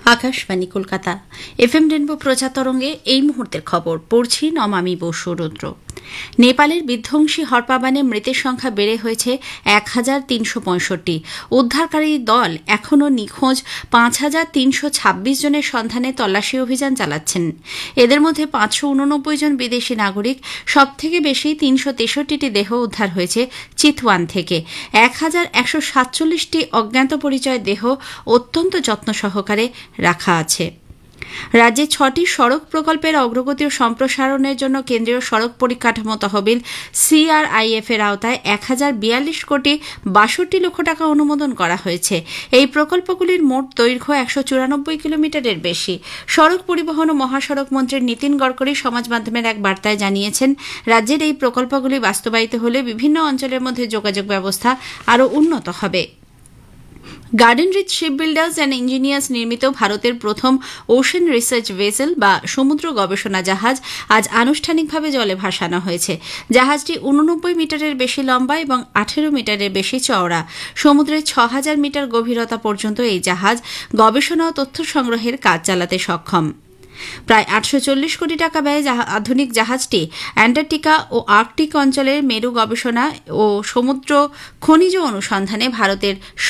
Akashvani Kolkata FM rainbow প্রচার তরঙ্গে এই মুহূর্তের খবর পড়ছি নমামি বসু রুদ্র। নেপালের বিধ্বংসী হরপাবানে মৃতের সংখ্যা বেড়ে হয়েছে ১,৩৬৫। উদ্ধারকারী দল এখনও নিখোঁজ ৫,৩২৬ জনের সন্ধানে তল্লাশি অভিযান চালাচ্ছেন। এদের মধ্যে ৫৮৯ জন বিদেশি নাগরিক। সবথেকে বেশি ৩৬৩টি দেহ উদ্ধার হয়েছে চিতওয়ান থেকে। ১,১৪৭টি অজ্ঞাত পরিচয় দেহ অত্যন্ত যত্ন সহকারে রাখা আছে। রাজ্যে ৬টি সড়ক প্রকল্পের অগ্রগতি ও সম্প্রসারণের জন্য কেন্দ্রীয় সড়ক পরিকাঠামো তহবিল সিআরআইএফ এর আওতায় ১,০৪২ কোটি ৬২ লক্ষ টাকা অনুমোদন করা হয়েছে। এই প্রকল্পগুলির মোট দৈর্ঘ্য ১৯৪ কিলোমিটারের বেশি। সড়ক পরিবহন ও মহাসড়ক মন্ত্রী নীতিন গডকরি সমাজ মাধ্যমের এক বার্তায় জানিয়েছেন, রাজ্যের এই প্রকল্পগুলি বাস্তবায়িত হলে বিভিন্ন অঞ্চলের মধ্যে যোগাযোগ ব্যবস্থা আরও উন্নত হবে। Garden reach ship builders and engineers নির্মিত ভারতের প্রথম ওশেন রিসার্চ ভেসেল বা সমুদ্র গবেষণা জাহাজ আজ আনুষ্ঠানিকভাবে জলে ভাসানো হয়েছে। জাহাজটি ৮৯ মিটারের বেশি লম্বা এবং ১৮ মিটারের বেশি চওড়া। সমুদ্রের ৬,০০০ মিটার গভীরতা পর্যন্ত এই জাহাজ গবেষণা ও তথ্য সংগ্রহের কাজ চালাতে সক্ষম। প্রায় ৮৪০ কোটি টাকা ব্যয়ে আধুনিক জাহাজটি অ্যান্টার্কটিকা ও আর্কটিক অঞ্চলের মেরু গবেষণা ও সমুদ্র খনিজ অনুসন্ধানে ভারতের